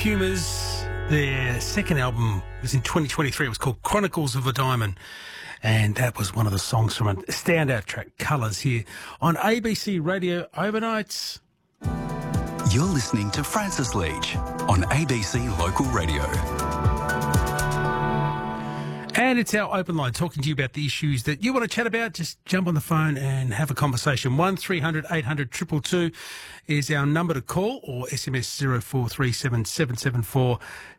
Pumas. Their second album was in 2023. It was called Chronicles of a Diamond. And that was one of the songs from a standout track, Colours, here on ABC Radio Overnights. You're listening to Francis Leach on ABC Local Radio. And it's our open line, talking to you about the issues that you want to chat about. Just jump on the phone and have a conversation. 1300 800 222 is our number to call, or SMS 0437 774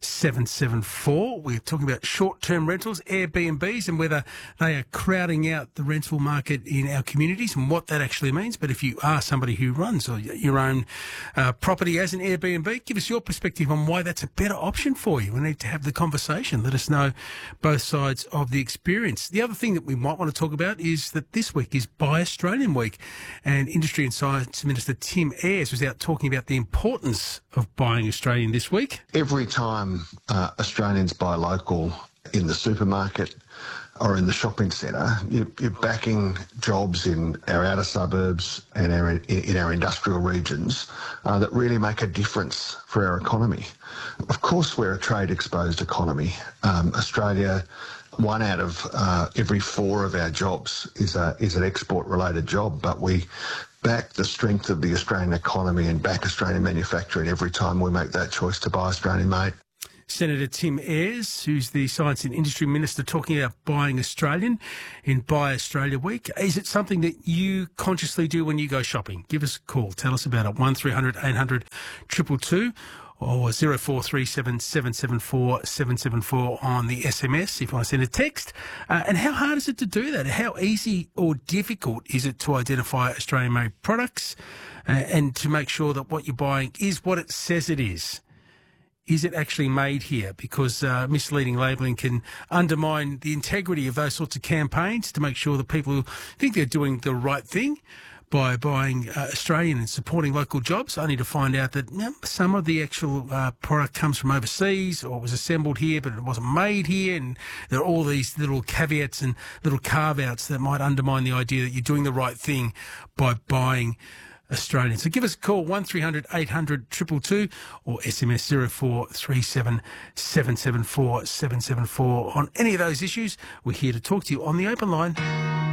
774. We're talking about short-term rentals, Airbnbs, and whether they are crowding out the rental market in our communities and what that actually means. But if you are somebody who runs your own property as an Airbnb, give us your perspective on why that's a better option for you. We need to have the conversation. Let us know both sides of the experience. The other thing that we might want to talk about is that this week is Buy Australian Week, and Industry and Science Minister Tim Ayres was out talking about the importance of buying Australian this week. Every time Australians buy local in the supermarket or in the shopping centre, you're backing jobs in our outer suburbs and in our industrial regions that really make a difference for our economy. Of course, we're a trade-exposed economy. Australia, 1 out of every 4 of our jobs is an export-related job, but we back the strength of the Australian economy and back Australian manufacturing every time we make that choice to buy Australian-made. Senator Tim Ayres, who's the Science and Industry Minister, talking about buying Australian in Buy Australia Week. Is it something that you consciously do when you go shopping? Give us a call. Tell us about it. 1300 800 222 or 0437 774 774 on the SMS if you want to send a text. And how hard is it to do that? How easy or difficult is it to identify Australian-made products and to make sure that what you're buying is what it says it is? Is it actually made here? Because misleading labelling can undermine the integrity of those sorts of campaigns to make sure that people who think they're doing the right thing by buying Australian and supporting local jobs, only to find out that some of the actual product comes from overseas or was assembled here, but it wasn't made here. And there are all these little caveats and little carve-outs that might undermine the idea that you're doing the right thing by buying Australian. So give us a call, 1300 800 222 or SMS 0437 774 774 on any of those issues. We're here to talk to you on the open line.